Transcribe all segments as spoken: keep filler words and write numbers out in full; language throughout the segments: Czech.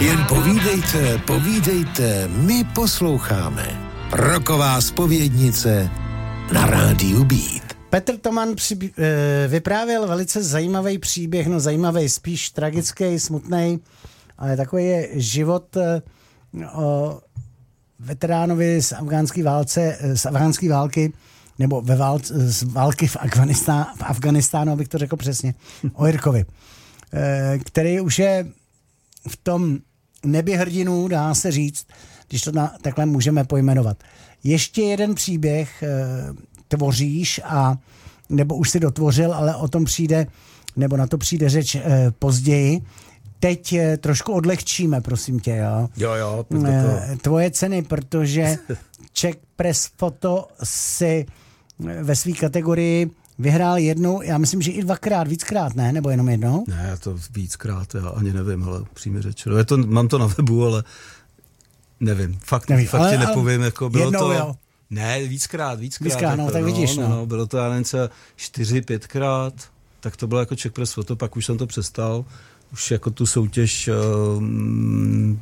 Jen povídejte, povídejte, my posloucháme. Roková zpovědnice na rádiu Beat. Petr Toman při, e, vyprávěl velice zajímavý příběh, no zajímavý, spíš tragický, smutný, ale takový je život e, o veteránovi z afgánské válce, z afgánské války, nebo ve válce, z války v, Afganistá, v Afganistánu, abych to řekl přesně, o Jirkovi, e, který už je v tom nebi hrdinů, dá se říct, když to na, takhle můžeme pojmenovat. Ještě jeden příběh e, tvoříš a nebo už si dotvořil, ale o tom přijde, nebo na to přijde řeč e, později. Teď e, trošku odlehčíme, prosím tě, jo. Jo, jo. E, tvoje ceny, protože Czech Press Photo si ve své kategorii vyhrál jednou, já myslím, že i dvakrát, víckrát, ne? Nebo jenom jednou? Ne, to víckrát, já ani nevím, ale přímě řečeno. Je to, mám to na webu, ale nevím. Fakt, Neví, fakt ale, ti nepovím, jako bylo jednou, to... Jo. Ne, víckrát, víckrát. Víckrát, no, tak vidíš, no. no. Bylo to, já nevím, čtyři, pětkrát, tak to bylo jako Czech Press Photo, pak už jsem to přestal, už jako tu soutěž, um,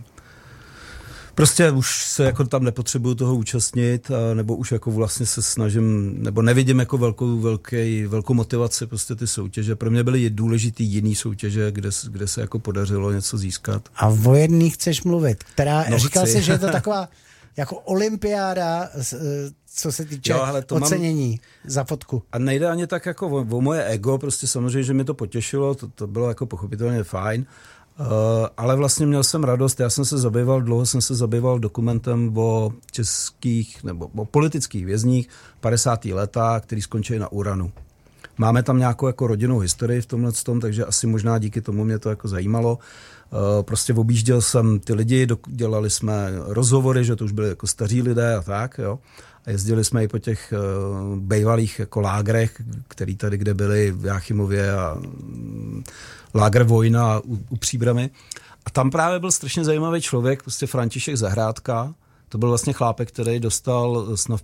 prostě už se jako tam nepotřebuju toho účastnit, a, nebo už jako vlastně se snažím, nebo nevidím jako velkou, velký, velkou motivaci prostě ty soutěže. Pro mě byly důležitý jiný soutěže, kde, kde se jako podařilo něco získat. A o jedný chceš mluvit, která, no říkal chci. jsi, že je to taková jako olympiáda, co se týče jo, ocenění mám... za fotku. A nejde ani tak jako o, o moje ego, prostě samozřejmě, že mi to potěšilo, to, to bylo jako pochopitelně fajn, uh, ale vlastně měl jsem radost, já jsem se zabýval, dlouho jsem se zabýval dokumentem o českých, nebo o politických vězních padesátých letách, který skončili na Uranu. Máme tam nějakou jako rodinnou historii v tomhle tom, takže asi možná díky tomu mě to jako zajímalo. Uh, prostě objížděl jsem ty lidi, dělali jsme rozhovory, že to už byli jako staří lidé a tak, jo. A jezdili jsme i po těch uh, bejvalých jako lágrech, který tady kde byly v Jáchymově a um, lágr Vojna u, u Příbramy. A tam právě byl strašně zajímavý člověk, prostě František Zahrádka. To byl vlastně chlápek, který dostal snad